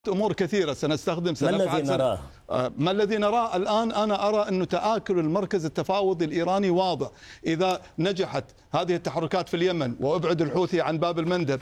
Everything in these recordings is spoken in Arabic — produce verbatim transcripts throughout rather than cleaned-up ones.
أمور كثيرة سنستخدم ما الذي نراه؟ ما الذي نراه الآن؟ أنا أرى أن تآكل المركز التفاوضي الإيراني واضح. إذا نجحت هذه التحركات في اليمن وأبعد الحوثي عن باب المندب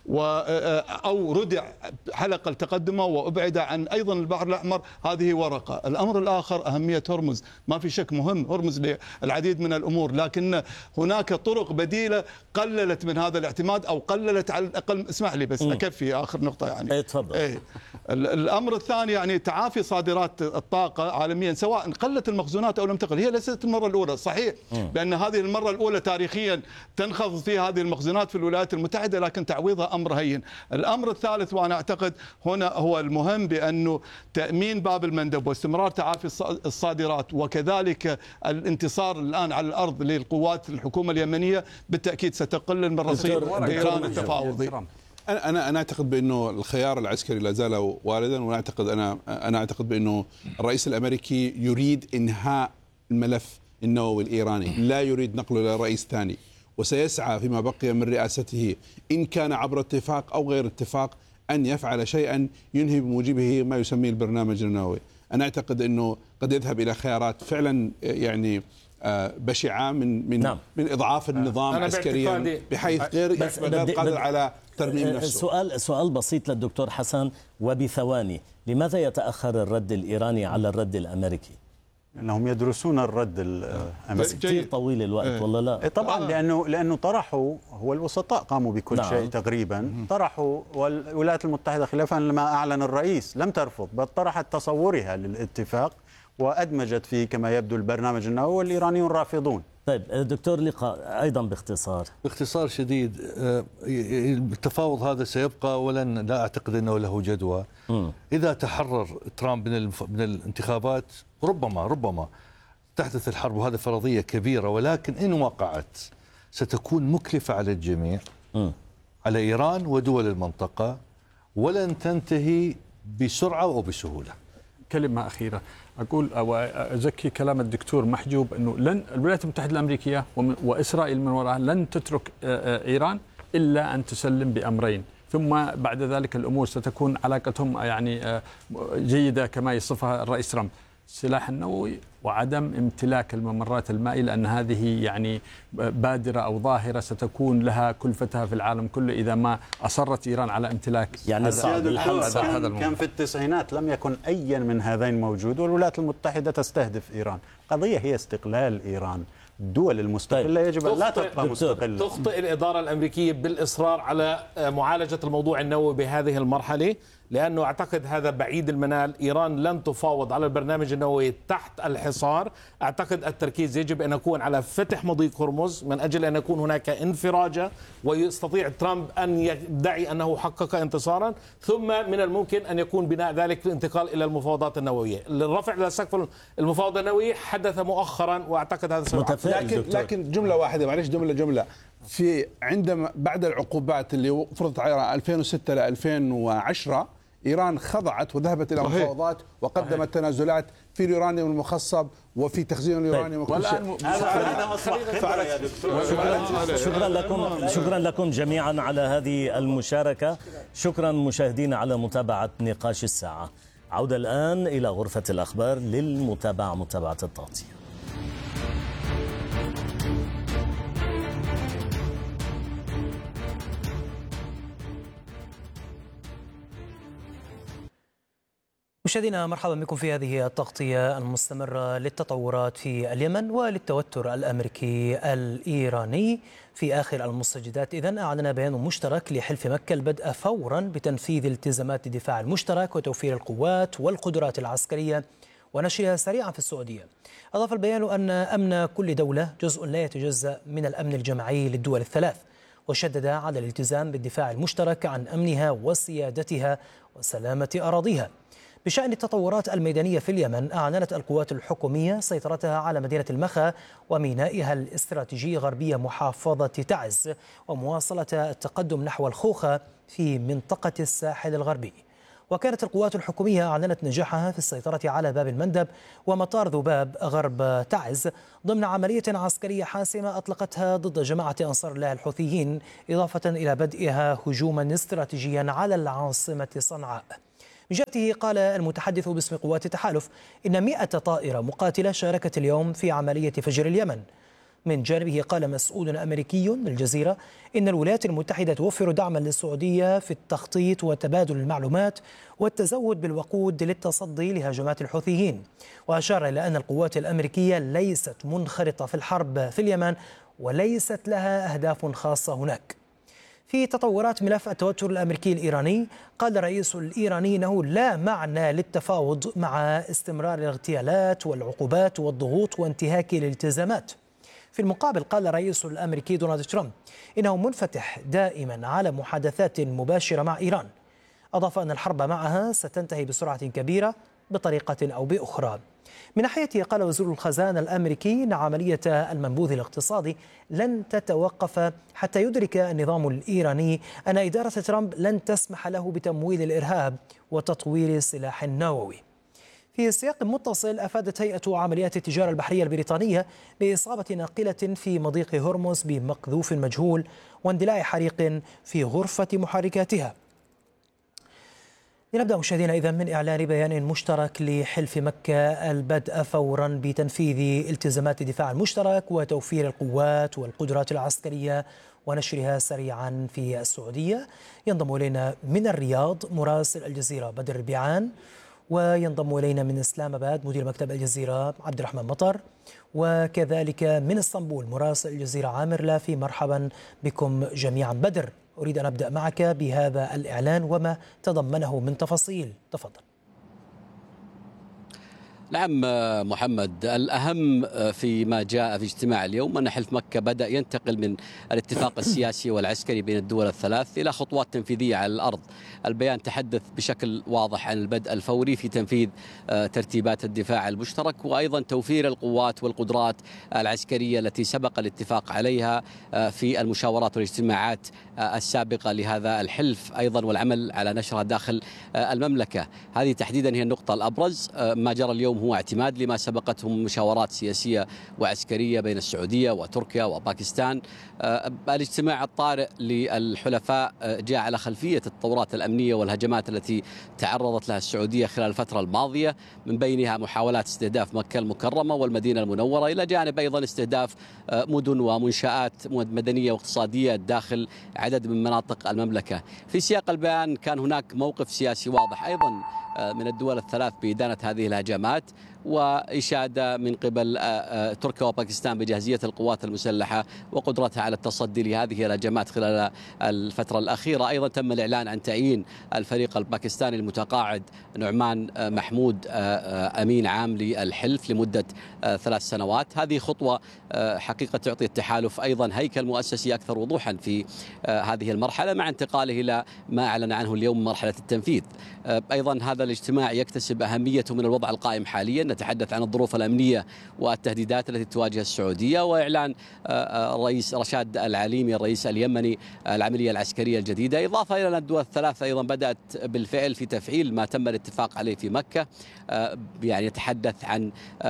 أو ردع حلقة التقدمه وأبعد عن أيضا البحر الأحمر، هذه ورقة. الأمر الآخر أهمية هرمز، ما في شك مهم هرمز للعديد من الأمور، لكن هناك طرق بديلة قللت من هذا الاعتماد أو قللت على الأقل. اسمح لي بس أكفي آخر نقطة يعني. ايه تفضل. إيه. الأمر الثاني يعني تعافي صادرات الطاقة عالميا، سواء قلت المخزونات أو لم تقل. هي ليست المرة الأولى، صحيح بأن هذه المرة الأولى تاريخيا تنخفض فيها هذه المخزونات في الولايات المتحدة، لكن تعويضها أمر هين. الأمر الثالث وأنا أعتقد هنا هو المهم، بأنه تأمين باب المندب واستمرار تعافي الصادرات وكذلك الانتصار الآن على الأرض للقوات الحكومة اليمنية بالتأكيد ستقلل من رصيد إيران التفاوضي. انا انا انا اعتقد بانه الخيار العسكري لا زال واردا، وانا اعتقد انا انا اعتقد بانه الرئيس الامريكي يريد انهاء الملف النووي الايراني، لا يريد نقله الى رئيس ثاني، وسيسعى فيما بقي من رئاسته ان كان عبر اتفاق او غير اتفاق ان يفعل شيئا ينهي بموجبه ما يسميه البرنامج النووي. انا اعتقد انه قد يذهب الى خيارات فعلا يعني بشعة من من نعم. من اضعاف النظام عسكريا بحيث غير غير قادر على ترميم نفسه. سؤال سؤال بسيط للدكتور حسن وبثواني، لماذا يتأخر الرد الإيراني على الرد الأمريكي؟ انهم يدرسون الرد الامريكي. كثير طويل الوقت والله لا. طبعا لانه لانه طرحوا، هو الوسطاء قاموا بكل نعم. شيء تقريبا، طرحوا، والولايات المتحده خلافا لما اعلن الرئيس لم ترفض، بل طرحت تصورها للاتفاق وأدمجت فيه كما يبدو البرنامج النووي، والإيرانيون رافضون. طيب دكتور لقاء أيضا باختصار باختصار شديد، التفاوض هذا سيبقى ولن لا أعتقد أنه له جدوى. م. إذا تحرر ترامب من من الانتخابات ربما ربما تحدث الحرب، وهذا فرضية كبيرة، ولكن إن وقعت ستكون مكلفة على الجميع، م. على إيران ودول المنطقة، ولن تنتهي بسرعة أو بسهولة. كلمة أخيرة أقول أو أزكي كلام الدكتور محجوب، أنه لن الولايات المتحدة الأمريكية وإسرائيل من وراءها لن تترك إيران إلا أن تسلم بأمرين، ثم بعد ذلك الأمور ستكون علاقتهم يعني جيدة كما يصفها الرئيس ترامب. السلاح النووي وعدم امتلاك الممرات المائية، لأن هذه يعني بادرة أو ظاهرة ستكون لها كلفتها في العالم كله إذا ما أصرت إيران على امتلاك. يعني صعب الحل. كان, كان في التسعينات لم يكن أي من هذين موجود، والولايات المتحدة تستهدف إيران. قضية هي استقلال إيران. الدول المستقلة يجب أن لا تبقى مستقلة. تخطئ الإدارة الأمريكية بالإصرار على معالجة الموضوع النووي بهذه المرحلة، لأنه أعتقد هذا بعيد المنال. إيران لن تفاوض على البرنامج النووي تحت الحصار. أعتقد التركيز يجب أن يكون على فتح مضيق هرمز من أجل أن يكون هناك انفراجة، ويستطيع ترامب أن يدعي أنه حقق انتصارا، ثم من الممكن أن يكون بناء ذلك الانتقال إلى المفاوضات النووية. الرفع إلى سقف المفاوضة النووية حدث مؤخرا، وأعتقد هذا سيحصل. لكن لكن جملة واحدة، معلش جملة جملة في عندما بعد العقوبات اللي فرضت على ألفين وستة ل ألفين وعشرة، إيران خضعت وذهبت إلى مفاوضات وقدمت تنازلات في اليورانيوم المخصب وفي تخزين اليورانيوم وكل شيء. شكرا لكم شكرا لكم جميعا على هذه المشاركة. شكرا مشاهدينا على متابعة نقاش الساعة. عودة الآن إلى غرفة الأخبار للمتابعة، متابعة التغطية. مشاهدينا مرحبا بكم في هذه التغطية المستمرة للتطورات في اليمن وللتوتر الأمريكي الإيراني. في آخر المستجدات إذن أعلن بيان مشترك لحلف مكة البدء فورا بتنفيذ التزامات الدفاع المشترك وتوفير القوات والقدرات العسكرية ونشرها سريعا في السعودية. أضاف البيان أن أمن كل دولة جزء لا يتجزأ من الأمن الجماعي للدول الثلاث، وشدد على الالتزام بالدفاع المشترك عن أمنها وسيادتها وسلامة أراضيها. بشأن التطورات الميدانية في اليمن، أعلنت القوات الحكومية سيطرتها على مدينة المخا ومينائها الاستراتيجي غربية محافظة تعز، ومواصلة التقدم نحو الخوخة في منطقة الساحل الغربي. وكانت القوات الحكومية أعلنت نجاحها في السيطرة على باب المندب ومطار ذباب غرب تعز ضمن عملية عسكرية حاسمة أطلقتها ضد جماعة أنصار الله الحوثيين، إضافة إلى بدئها هجوما استراتيجيا على العاصمة صنعاء. من جهته قال المتحدث باسم قوات التحالف إن مئة طائرة مقاتلة شاركت اليوم في عملية فجر اليمن. من جانبه قال مسؤول أمريكي للجزيرة إن الولايات المتحدة توفر دعما للسعودية في التخطيط وتبادل المعلومات والتزود بالوقود للتصدي لهجمات الحوثيين، وأشار إلى أن القوات الأمريكية ليست منخرطة في الحرب في اليمن وليست لها أهداف خاصة هناك. في تطورات ملف التوتر الأمريكي الإيراني، قال الرئيس الإيراني إنه لا معنى للتفاوض مع استمرار الاغتيالات والعقوبات والضغوط وانتهاك الالتزامات. في المقابل قال الرئيس الأمريكي دونالد ترامب إنه منفتح دائما على محادثات مباشرة مع إيران. أضاف أن الحرب معها ستنتهي بسرعة كبيرة بطريقة أو بأخرى. من ناحيته قال وزير الخزانة الأمريكي إن عملية المنبوذ الاقتصادي لن تتوقف حتى يدرك النظام الإيراني أن إدارة ترامب لن تسمح له بتمويل الإرهاب وتطوير السلاح النووي. في سياق متصل، أفادت هيئة عمليات التجارة البحرية البريطانية بإصابة ناقلة في مضيق هرمز بمقذوف مجهول واندلاع حريق في غرفة محركاتها. لنبدأ مشاهدينا إذن من إعلان بيان مشترك لحلف مكة البدء فورا بتنفيذ التزامات الدفاع المشترك وتوفير القوات والقدرات العسكرية ونشرها سريعا في السعودية. ينضم إلينا من الرياض مراسل الجزيرة بدر البيعان، وينضم إلينا من إسلام آباد مدير مكتب الجزيرة عبد الرحمن مطر، وكذلك من اسطنبول مراسل الجزيرة عامر لافي. مرحبا بكم جميعا. بدر، أريد أن أبدأ معك بهذا الإعلان وما تضمنه من تفاصيل، تفضل. نعم محمد، الأهم فيما جاء في اجتماع اليوم أن حلف مكة بدأ ينتقل من الاتفاق السياسي والعسكري بين الدول الثلاث إلى خطوات تنفيذية على الأرض. البيان تحدث بشكل واضح عن البدء الفوري في تنفيذ ترتيبات الدفاع المشترك، وأيضا توفير القوات والقدرات العسكرية التي سبق الاتفاق عليها في المشاورات والاجتماعات السابقة لهذا الحلف، أيضا والعمل على نشرها داخل المملكة. هذه تحديدا هي النقطة الأبرز. ما جرى اليوم هو اعتماد لما سبقتهم مشاورات سياسية وعسكرية بين السعودية وتركيا وباكستان. الاجتماع الطارئ للحلفاء جاء على خلفية التطورات الأمنية والهجمات التي تعرضت لها السعودية خلال الفترة الماضية، من بينها محاولات استهداف مكة المكرمة والمدينة المنورة، إلى جانب أيضا استهداف مدن ومنشآت مدنية واقتصادية داخل عدد من مناطق المملكة. في سياق البيان كان هناك موقف سياسي واضح أيضا من الدول الثلاث بإدانة هذه الهجمات، وإشادة من قبل تركيا وباكستان بجاهزية القوات المسلحة وقدرتها على التصدي لهذه الهجمات خلال الفترة الأخيرة. أيضا تم الإعلان عن تعيين الفريق الباكستاني المتقاعد نعمان محمود أمين عام للحلف لمدة ثلاث سنوات. هذه خطوة حقيقة تعطي التحالف أيضا هيكل مؤسسي أكثر وضوحا في هذه المرحلة، مع انتقاله إلى ما أعلن عنه اليوم مرحلة التنفيذ. أيضا هذا الاجتماع يكتسب أهميته من الوضع القائم حاليا. نتحدث عن الظروف الأمنية والتهديدات التي تواجه السعودية، وإعلان الرئيس رشاد العليمي الرئيس اليمني العملية العسكرية الجديدة، إضافة إلى أن الدول الثلاث أيضا بدأت بالفعل في تفعيل ما تم الاتفاق عليه في مكة. يعني يتحدث عن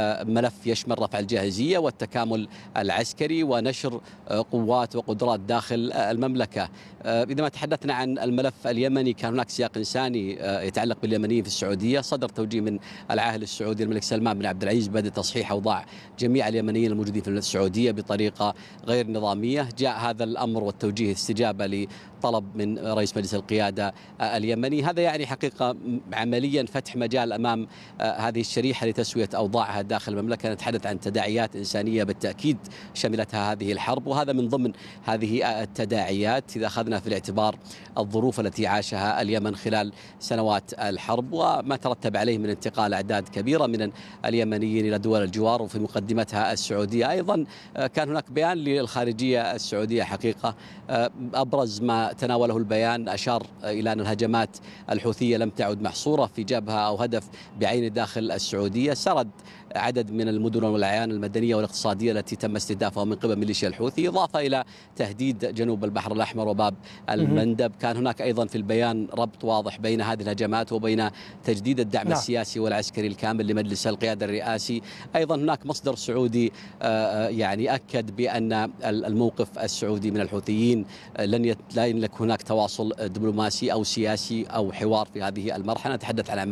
ملف يشمل رفع الجاهزية والتكامل العسكري ونشر قوات وقدرات داخل المملكة. إذا ما تحدثنا عن الملف اليمني، كان هناك سياق إنساني يتعلق باليمنيين في السعودية. صدر توجيه من العاهل السعودي الملك سلمان بن عبد العزيز بدء تصحيح أوضاع جميع اليمنيين الموجودين في السعودية بطريقة غير نظامية. جاء هذا الأمر والتوجيه استجابة لطلب من رئيس مجلس القيادة اليمني. هذا يعني حقيقة عمليا فتح مجال أمام هذه الشريحة لتسوية أوضاعها داخل المملكة. نتحدث عن تداعيات إنسانية بالتأكيد شملتها هذه الحرب، وهذا من ضمن هذه التداعيات إذا أخذنا في الاعتبار الظروف التي عاشها اليمن خلال سنوات الحرب وما ترتب عليه من انتقال أعداد كبيرة من اليمنيين إلى دول الجوار وفي مقدمتها السعودية. أيضا كان هناك بيان للخارجية السعودية حقيقة. أبرز ما تناوله البيان أشار إلى أن الهجمات الحوثية لم تعد محصورة في جبهة أو هدف بعين داخل السعودية. سرد عدد من المدن والأعيان المدنية والاقتصادية التي تم استهدافها من قبل ميليشيا الحوثي، إضافة إلى تهديد جنوب البحر الأحمر وباب المندب. كان هناك أيضا في البيان ربط واضح بين هذه الهجمات وبين تجديد الدعم نعم. السياسي والعسكري الكامل لمجلس القيادة الرئاسي. أيضا هناك مصدر سعودي يعني أكد بأن الموقف السعودي من الحوثيين لن يمكن لك هناك تواصل دبلوماسي أو سياسي أو حوار في هذه المرحلة. نتحدث عن